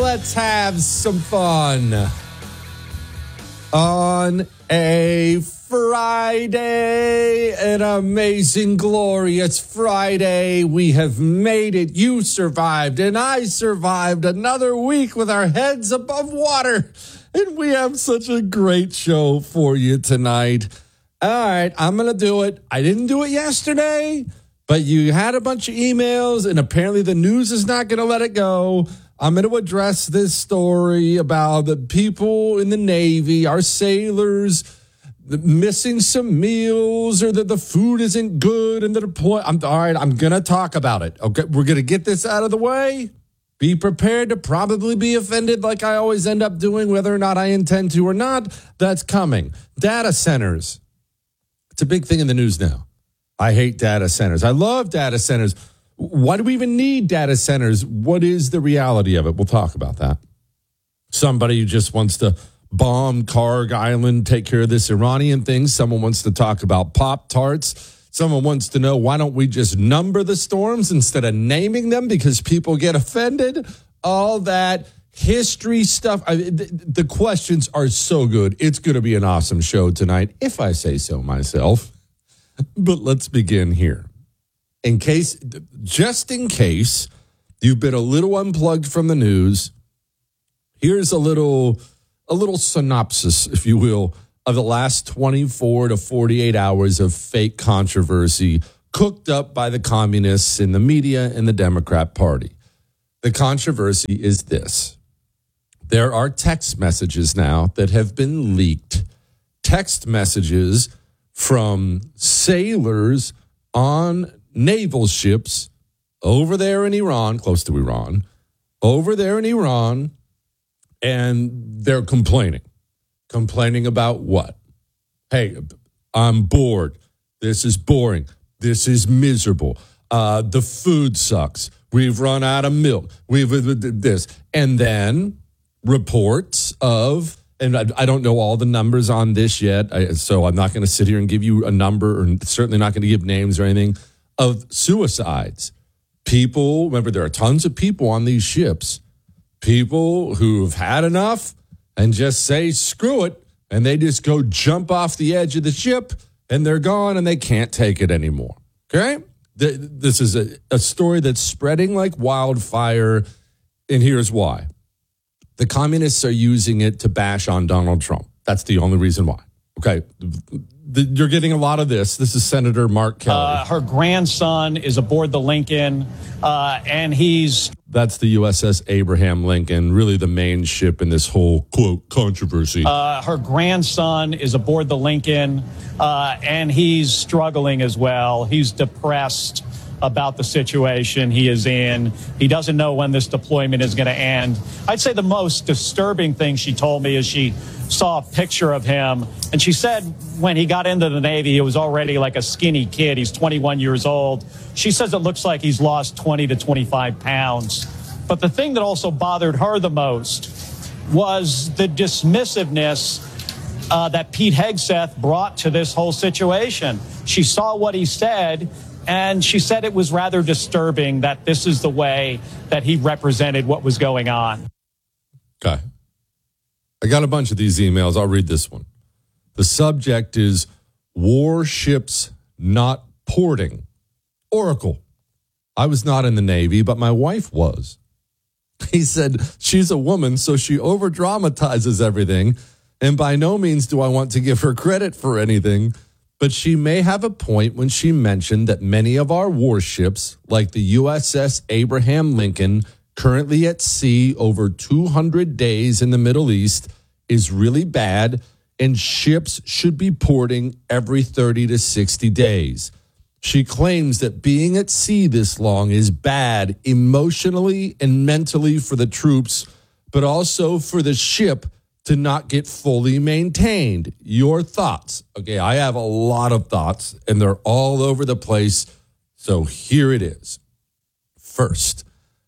let's have some fun. On a Friday, an amazing, glorious Friday, we have made it. You survived, and I survived another week with our heads above water. And we have such a great show for you tonight. All right, I'm going to do it. I didn't do it yesterday, but you had a bunch of emails, and apparently the news is not going to let it go. I'm going to address this story about the people in the Navy, our sailors, missing some meals, or that the food isn't good and the deployment. All right, I'm going to talk about it. Okay, we're going to get this out of the way. Be prepared to probably be offended like I always end up doing, whether or not I intend to or not. That's coming. Data centers. It's a big thing in the news now. I hate data centers. I love data centers. Why do we even need data centers? What is the reality of it? We'll talk about that. Somebody who just wants to bomb Karg Island, take care of this Iranian thing. Someone wants to talk about Pop-Tarts. Someone wants to know, why don't we just number the storms instead of naming them because people get offended? All that history stuff. The questions are so good. It's going to be an awesome show tonight, if I say so myself. But let's begin here. Just in case you've been a little unplugged from the news, here's a little synopsis, if you will, of the last 24 to 48 hours of fake controversy cooked up by the communists in the media and the Democrat Party. The controversy is this. There are text messages now that have been leaked. Text messages from sailors on naval ships over there in Iran, close to Iran, over there in Iran, and they're complaining. Complaining about what? Hey, I'm bored. This is boring. This is miserable. The food sucks. We've run out of milk. We've this. And then reports of, and I don't know all the numbers on this yet, so I'm not going to sit here and give you a number, or certainly not going to give names or anything, of suicides. People, remember, there are tons of people on these ships, people who've had enough and just say, screw it, and they just go jump off the edge of the ship, and they're gone, and they can't take it anymore, okay? This is a story that's spreading like wildfire, and here's why. The communists are using it to bash on Donald Trump. That's the only reason why, okay? You're getting a lot of this. This is Senator Mark Kelly. Her grandson is aboard the Lincoln, and he's... That's the USS Abraham Lincoln, really the main ship in this whole, quote, controversy. Her grandson is aboard the Lincoln, and he's struggling as well. He's depressed about the situation he is in. He doesn't know when this deployment is going to end. I'd say the most disturbing thing she told me is she saw a picture of him, and she said when he got into the Navy, he was already like a skinny kid. He's 21 years old. She says it looks like he's lost 20 to 25 pounds. But the thing that also bothered her the most was the dismissiveness that Pete Hegseth brought to this whole situation. She saw what he said, and she said it was rather disturbing that this is the way that he represented what was going on. Okay. I got a bunch of these emails. I'll read this one. The subject is warships not porting. Oracle. I was not in the Navy, but my wife was. He said she's a woman, so she over-dramatizes everything, and by no means do I want to give her credit for anything, but she may have a point when she mentioned that many of our warships, like the USS Abraham Lincoln, currently at sea over 200 days in the Middle East, is really bad, and ships should be porting every 30 to 60 days. She claims that being at sea this long is bad emotionally and mentally for the troops, but also for the ship to not get fully maintained. Your thoughts? Okay, I have a lot of thoughts, and they're all over the place, so here it is. First,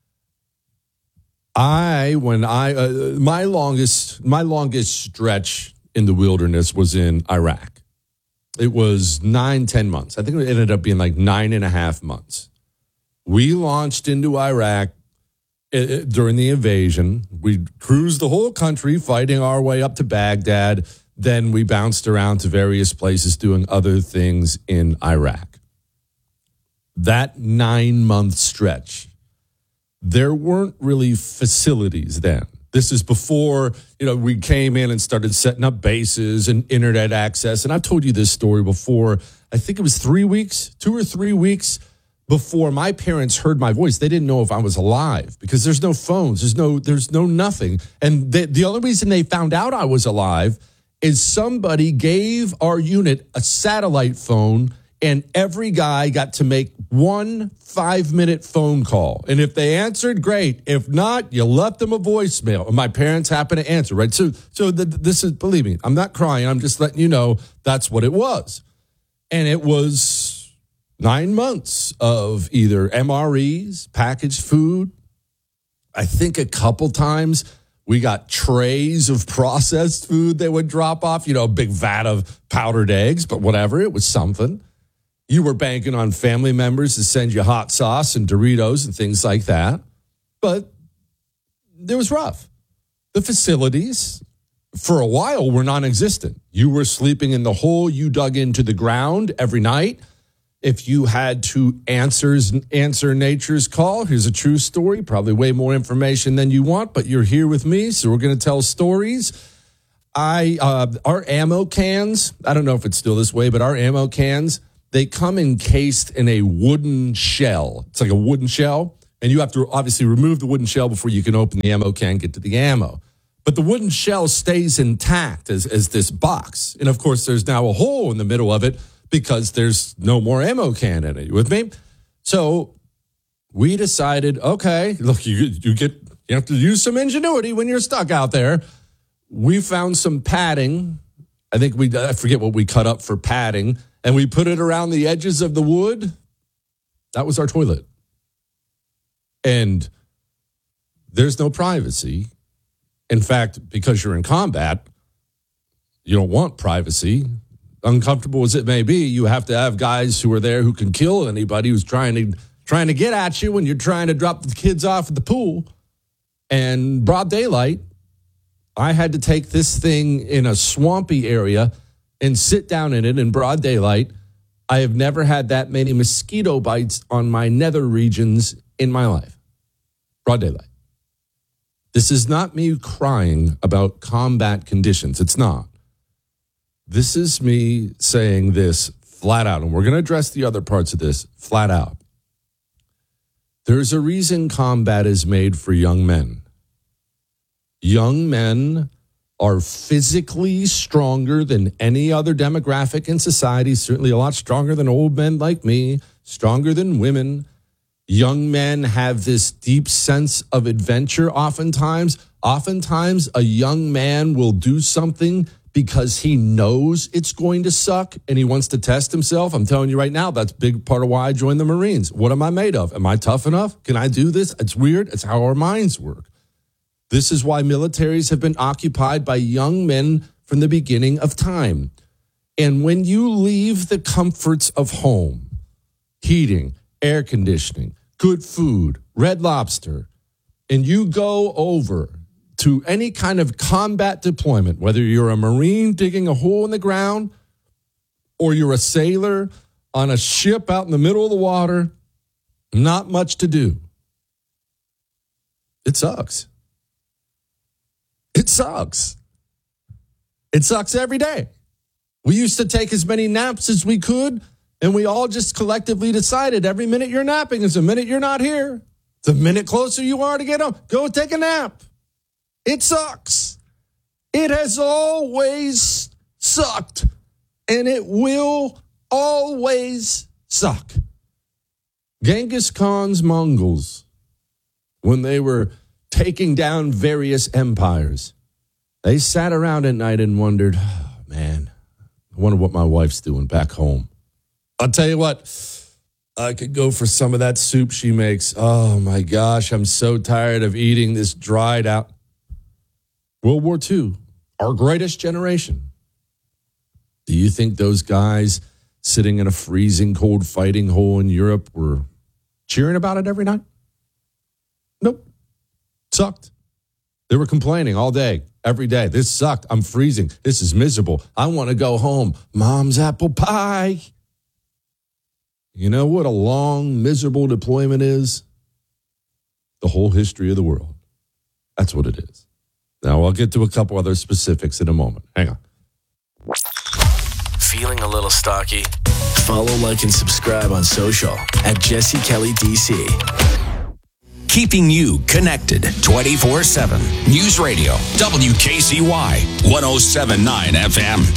my longest stretch in the wilderness was in Iraq. It was 9-10 months. I think it ended up being like 9.5 months. We launched into Iraq during the invasion. We cruised the whole country fighting our way up to Baghdad. Then we bounced around to various places doing other things in Iraq. That 9-month stretch, there weren't really facilities then. This is before, we came in and started setting up bases and internet access. And I've told you this story before. I think it was 2 or 3 weeks before my parents heard my voice. They didn't know if I was alive because there's no phones. There's no nothing. And the only reason they found out I was alive is somebody gave our unit a satellite phone, and every guy got to make one 5-minute phone call. And if they answered, great. If not, you left them a voicemail. And my parents happened to answer, right? So this is, believe me, I'm not crying. I'm just letting you know that's what it was. And it was 9 months of either MREs, packaged food. I think a couple times we got trays of processed food they would drop off, a big vat of powdered eggs, but whatever, it was something. You were banking on family members to send you hot sauce and Doritos and things like that. But it was rough. The facilities, for a while, were non-existent. You were sleeping in the hole you dug into the ground every night. If you had to answer nature's call, here's a true story, probably way more information than you want, but you're here with me, so we're going to tell stories. Our ammo cans, I don't know if it's still this way, but our ammo cans, they come encased in a wooden shell. It's like a wooden shell, and you have to obviously remove the wooden shell before you can open the ammo can, get to the ammo. But the wooden shell stays intact as this box. And, of course, there's now a hole in the middle of it because there's no more ammo can in it. You with me? So we decided, okay, look, you have to use some ingenuity when you're stuck out there. We found some padding. I forget what we cut up for padding. And we put it around the edges of the wood. That was our toilet. And there's no privacy. In fact, because you're in combat, you don't want privacy. Uncomfortable as it may be, you have to have guys who are there who can kill anybody who's trying to get at you when you're trying to drop the kids off at the pool. And broad daylight, I had to take this thing in a swampy area and sit down in it in broad daylight. I have never had that many mosquito bites on my nether regions in my life. Broad daylight. This is not me crying about combat conditions. It's not. This is me saying this flat out, and we're going to address the other parts of this flat out. There's a reason combat is made for young men. Young men are physically stronger than any other demographic in society, certainly a lot stronger than old men like me, stronger than women. Young men have this deep sense of adventure oftentimes. Oftentimes, a young man will do something because he knows it's going to suck and he wants to test himself. I'm telling you right now, that's a big part of why I joined the Marines. What am I made of? Am I tough enough? Can I do this? It's weird. It's how our minds work. This is why militaries have been occupied by young men from the beginning of time. And when you leave the comforts of home, heating, air conditioning, good food, Red Lobster, and you go over to any kind of combat deployment, whether you're a Marine digging a hole in the ground or you're a sailor on a ship out in the middle of the water, not much to do. It sucks. It sucks. It sucks every day. We used to take as many naps as we could, and we all just collectively decided every minute you're napping is a minute you're not here. The minute closer you are to get home, go take a nap. It sucks. It has always sucked, and it will always suck. Genghis Khan's Mongols, when they were taking down various empires, they sat around at night and wondered, oh, man, I wonder what my wife's doing back home. I'll tell you what, I could go for some of that soup she makes. Oh, my gosh, I'm so tired of eating this dried out. World War II, our greatest generation. Do you think those guys sitting in a freezing cold fighting hole in Europe were cheering about it every night? Nope. Sucked. They were complaining all day, every day. This sucked. I'm freezing. This is miserable. I want to go home. Mom's apple pie. You know what a long, miserable deployment is? The whole history of the world. That's what it is. Now, I'll get to a couple other specifics in a moment. Hang on. Feeling a little stocky? Follow, like, and subscribe on social at Jesse Kelly DC. Keeping you connected 24/7. News Radio, WKCY, 107.9 FM.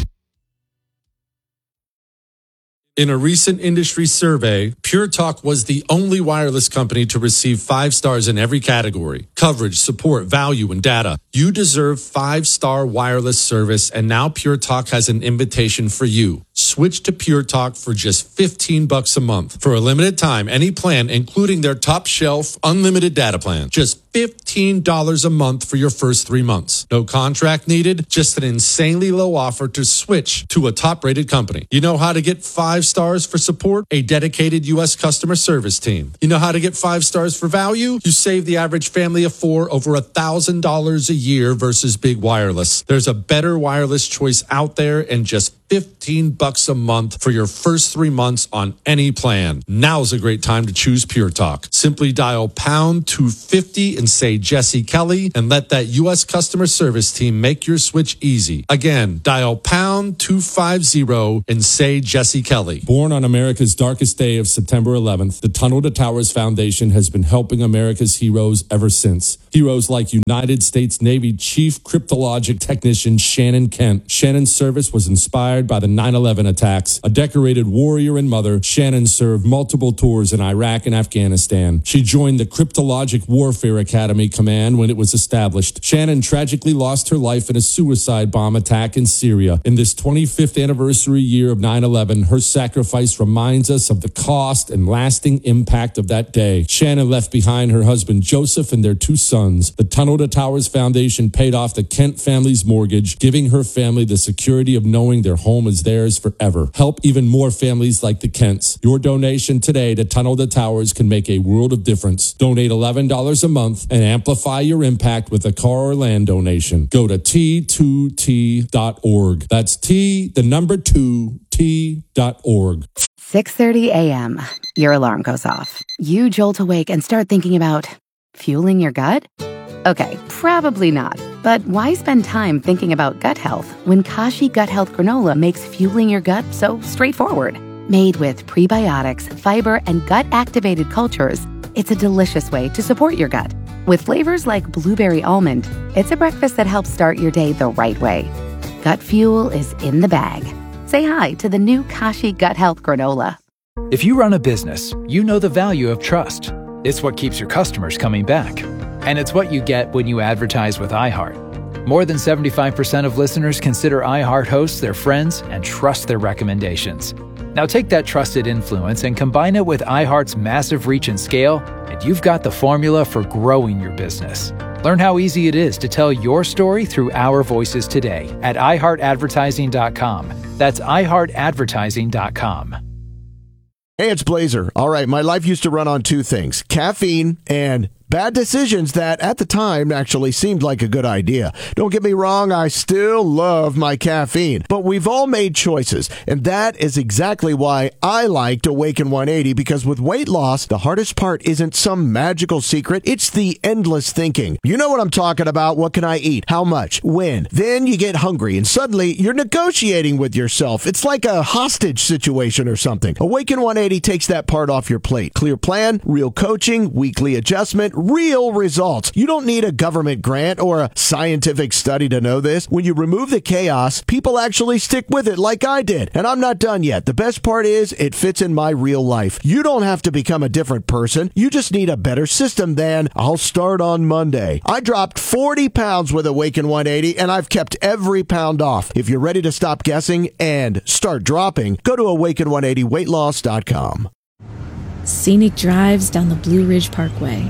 In a recent industry survey, Pure Talk was the only wireless company to receive 5 stars in every category: coverage, support, value, and data. You deserve 5-star wireless service, and now Pure Talk has an invitation for you. Switch to Pure Talk for just $15 a month. For a limited time, any plan, including their top shelf unlimited data plan. Just $15 a month for your first 3 months. No contract needed, just an insanely low offer to switch to a top-rated company. You know how to get 5 stars for support? A dedicated U.S. customer service team. You know how to get 5 stars for value? You save the average family of 4 over $1,000 a year versus big wireless. There's a better wireless choice out there, and just $15 a month for your first 3 months on any plan. Now's a great time to choose Pure Talk. Simply dial pound 250 and say Jesse Kelly, and let that U.S. customer service team make your switch easy. Again, dial pound 250 and say Jesse Kelly. Born on America's darkest day of September 11th, the Tunnel to Towers Foundation has been helping America's heroes ever since. Heroes like United States Navy Chief Cryptologic Technician Shannon Kent. Shannon's service was inspired by the 9/11 attacks. A decorated warrior and mother, Shannon served multiple tours in Iraq and Afghanistan. She joined the Cryptologic Warfare Academy Command when it was established. Shannon tragically lost her life in a suicide bomb attack in Syria. In this 25th anniversary year of 9/11, her sacrifice reminds us of the cost and lasting impact of that day. Shannon left behind her husband Joseph and their 2 sons. The Tunnel to Towers Foundation paid off the Kent family's mortgage, giving her family the security of knowing their home is theirs forever. Help even more families like the Kents. Your donation today to Tunnel to Towers can make a world of difference. Donate $11 a month and amplify your impact with a car or land donation. Go to T2T.org. That's T2T.org. 6:30 a.m. Your alarm goes off. You jolt awake and start thinking about fueling your gut? Okay, probably not. But why spend time thinking about gut health when Kashi Gut Health Granola makes fueling your gut so straightforward? Made with prebiotics, fiber, and gut-activated cultures, it's a delicious way to support your gut. With flavors like blueberry almond, it's a breakfast that helps start your day the right way. Gut fuel is in the bag. Say hi to the new Kashi Gut Health Granola. If you run a business, you know the value of trust. It's what keeps your customers coming back. And it's what you get when you advertise with iHeart. More than 75% of listeners consider iHeart hosts their friends and trust their recommendations. Now take that trusted influence and combine it with iHeart's massive reach and scale, and you've got the formula for growing your business. Learn how easy it is to tell your story through our voices today at iHeartAdvertising.com. That's iHeartAdvertising.com. Hey, it's Blazer. All right, my life used to run on 2 things: caffeine and bad decisions that at the time actually seemed like a good idea. Don't get me wrong, I still love my caffeine, but we've all made choices, and that is exactly why I liked Awaken 180, because with weight loss, the hardest part isn't some magical secret, it's the endless thinking. You know what I'm talking about. What can I eat? How much? When? Then you get hungry, and suddenly you're negotiating with yourself. It's like a hostage situation or something. Awaken 180 takes that part off your plate. Clear plan, real coaching, weekly adjustment, real results. You don't need a government grant or a scientific study to know this. When you remove the chaos, people actually stick with it like I did. And I'm not done yet. The best part is it fits in my real life. You don't have to become a different person. You just need a better system than I'll start on Monday. I dropped 40 pounds with Awaken 180 and I've kept every pound off. If you're ready to stop guessing and start dropping, go to awaken180weightloss.com. Scenic drives down the Blue Ridge Parkway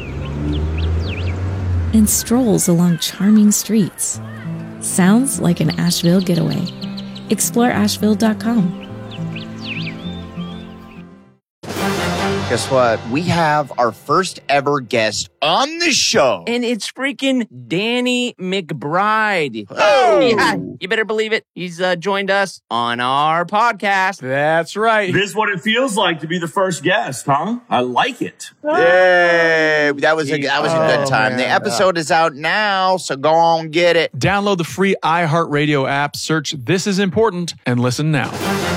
and strolls along charming streets. Sounds like an Asheville getaway. Explore Asheville.com. Guess what? We have our first ever guest on the show. And it's freaking Danny McBride. Oh! Yeah, you better believe it. He's joined us on our podcast. That's right. This is what it feels like to be the first guest, huh? I like it. Yay! That was a good time. Man. The episode is out now, so go on, get it. Download the free iHeartRadio app, search This Is Important, and listen now.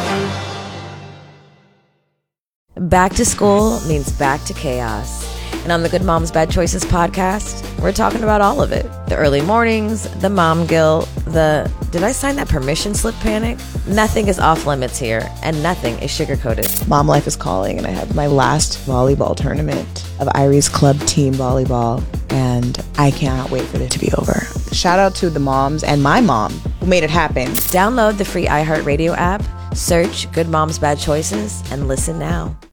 Back to school means back to chaos. And on the Good Moms Bad Choices podcast, we're talking about all of it. The early mornings, the mom guilt, the did I sign that permission slip panic? Nothing is off limits here, and nothing is sugar-coated. Mom life is calling, and I have my last volleyball tournament of Irie's club team volleyball, and I cannot wait for it to be over. Shout out to the moms and my mom who made it happen. Download the free iHeartRadio app, search Good Moms Bad Choices, and listen now.